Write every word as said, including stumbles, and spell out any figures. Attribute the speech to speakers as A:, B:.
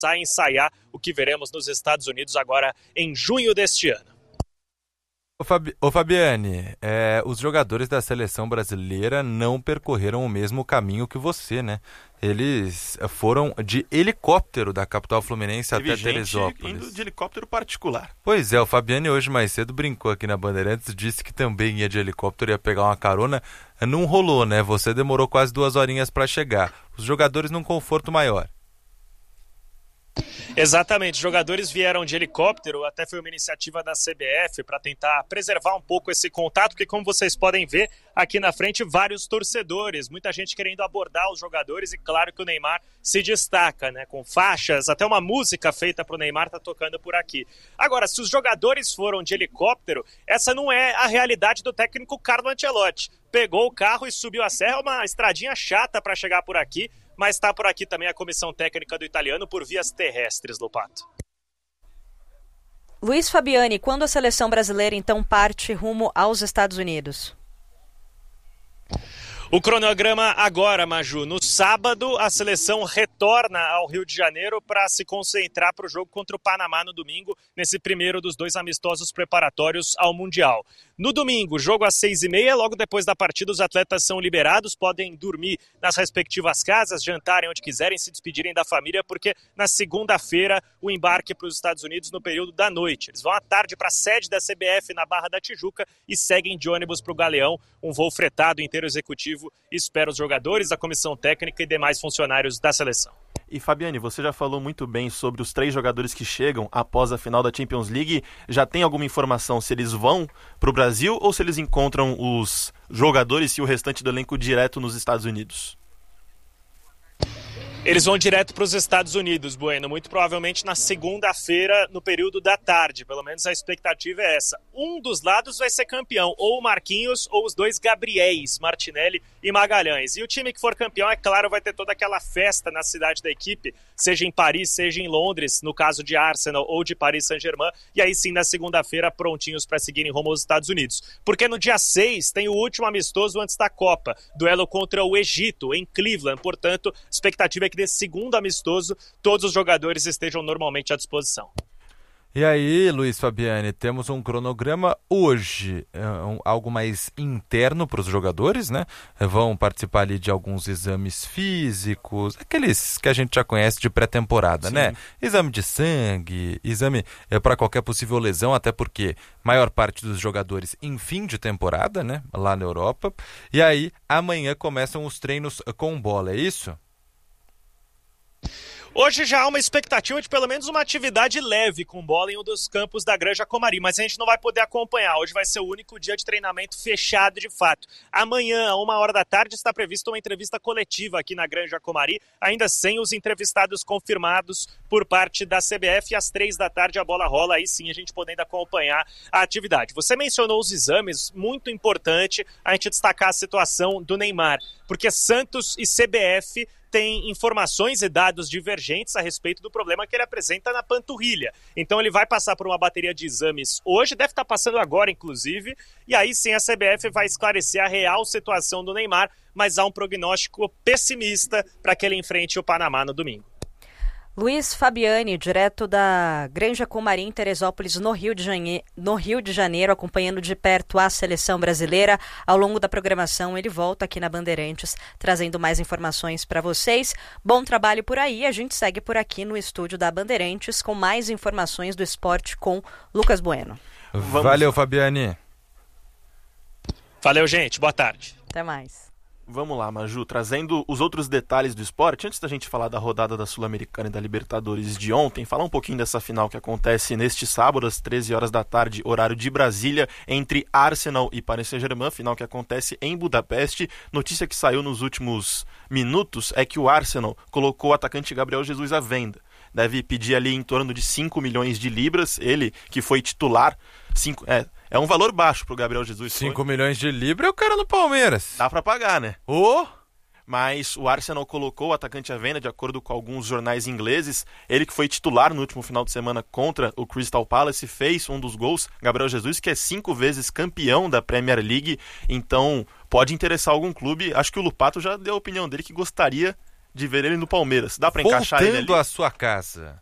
A: a ensaiar o que veremos nos Estados Unidos agora em junho deste ano.
B: Ô, Fabi... Ô Fabiane, é, os jogadores da seleção brasileira não percorreram o mesmo caminho que você, né? Eles foram de helicóptero da capital fluminense
C: Teve
B: até
C: gente
B: Teresópolis.
C: indo de helicóptero particular.
B: Pois é, o Fabiane hoje mais cedo brincou aqui na Bandeirantes, disse que também ia de helicóptero, ia pegar uma carona. Não rolou, né? Você demorou quase duas horinhas para chegar. Os jogadores num conforto maior.
A: Exatamente, os jogadores vieram de helicóptero, até foi uma iniciativa da C B F para tentar preservar um pouco esse contato, porque como vocês podem ver aqui na frente, vários torcedores, muita gente querendo abordar os jogadores e claro que o Neymar se destaca, né, com faixas, até uma música feita para o Neymar tá tocando por aqui. Agora, se os jogadores foram de helicóptero, essa não é a realidade do técnico Carlo Ancelotti. Pegou o carro e subiu a serra, uma estradinha chata para chegar por aqui, mas está por aqui também a comissão técnica do italiano por vias terrestres, Lopato.
D: Luiz Fabiani, quando a seleção brasileira então parte rumo aos Estados Unidos?
A: O cronograma agora, Maju. No sábado, a seleção retorna ao Rio de Janeiro para se concentrar para o jogo contra o Panamá no domingo, nesse primeiro dos dois amistosos preparatórios ao Mundial. No domingo, jogo às seis e meia, logo depois da partida, os atletas são liberados, podem dormir nas respectivas casas, jantarem onde quiserem, se despedirem da família, porque na segunda-feira o embarque para os Estados Unidos no período da noite. Eles vão à tarde para a sede da C B F na Barra da Tijuca e seguem de ônibus para o Galeão, um voo fretado inteiro executivo, e espera os jogadores, a comissão técnica e demais funcionários da seleção.
C: E Fabiane, você já falou muito bem sobre os três jogadores que chegam após a final da Champions League. Já tem alguma informação se eles vão para o Brasil ou se eles encontram os jogadores e o restante do elenco direto nos Estados Unidos?
A: Eles vão direto para os Estados Unidos, Bueno, muito provavelmente na segunda-feira, no período da tarde. Pelo menos a expectativa é essa. Um dos lados vai ser campeão, ou o Marquinhos ou os dois Gabriéis, Martinelli e Magalhães. E o time que for campeão, é claro, vai ter toda aquela festa na cidade da equipe, seja em Paris, seja em Londres, no caso de Arsenal ou de Paris Saint-Germain. E aí sim, na segunda-feira, prontinhos para seguirem rumo aos Estados Unidos. Porque no dia seis tem o último amistoso antes da Copa, duelo contra o Egito, em Cleveland. Portanto, a expectativa é que desse segundo amistoso, todos os jogadores estejam normalmente à disposição.
B: E aí, Luiz Fabiani, temos um cronograma hoje, um, algo mais interno para os jogadores, né? Vão participar ali de alguns exames físicos, aqueles que a gente já conhece de pré-temporada, Sim. né? Exame de sangue, exame é, para qualquer possível lesão, até porque maior parte dos jogadores em fim de temporada, né? Lá na Europa. E aí, amanhã começam os treinos com bola, é isso?
A: Hoje já há uma expectativa de pelo menos uma atividade leve com bola em um dos campos da Granja Comari, mas a gente não vai poder acompanhar. Hoje vai ser o único dia de treinamento fechado de fato. Amanhã, a uma hora da tarde, está prevista uma entrevista coletiva aqui na Granja Comari, ainda sem os entrevistados confirmados por parte da C B F. E às três da tarde a bola rola, aí sim a gente podendo acompanhar a atividade. Você mencionou os exames, muito importante a gente destacar a situação do Neymar, porque Santos e C B F tem informações e dados divergentes a respeito do problema que ele apresenta na panturrilha. Então ele vai passar por uma bateria de exames hoje, deve estar passando agora inclusive, e aí sim a C B F vai esclarecer a real situação do Neymar, mas há um prognóstico pessimista para que ele enfrente o Panamá no domingo.
D: Luiz Fabiani, direto da Granja Comari, em Teresópolis, no Rio de Janeiro, no Rio de Janeiro, acompanhando de perto a seleção brasileira. Ao longo da programação, ele volta aqui na Bandeirantes, trazendo mais informações para vocês. Bom trabalho por aí. A gente segue por aqui no estúdio da Bandeirantes com mais informações do esporte com Lucas Bueno.
B: Vamos. Valeu, Fabiani.
A: Valeu, gente. Boa tarde.
D: Até mais.
C: Vamos lá, Maju, trazendo os outros detalhes do esporte, antes da gente falar da rodada da Sul-Americana e da Libertadores de ontem, falar um pouquinho dessa final que acontece neste sábado, às treze horas da tarde, horário de Brasília, entre Arsenal e Paris Saint-Germain, final que acontece em Budapeste. Notícia que saiu nos últimos minutos é que o Arsenal colocou o atacante Gabriel Jesus à venda. Deve pedir ali em torno de cinco milhões de libras, ele que foi titular, cinco, é, é um valor baixo pro Gabriel Jesus.
B: cinco milhões de libras é o cara no Palmeiras.
C: Dá pra pagar, né?
B: Ô! Oh!
C: Mas o Arsenal colocou o atacante à venda, de acordo com alguns jornais ingleses. Ele que foi titular no último final de semana contra o Crystal Palace, fez um dos gols. Gabriel Jesus, que é cinco vezes campeão da Premier League, então pode interessar algum clube. Acho que o Lupato já deu a opinião dele que gostaria de ver ele no Palmeiras. Dá pra encaixar ele ali?
B: Voltando à sua casa.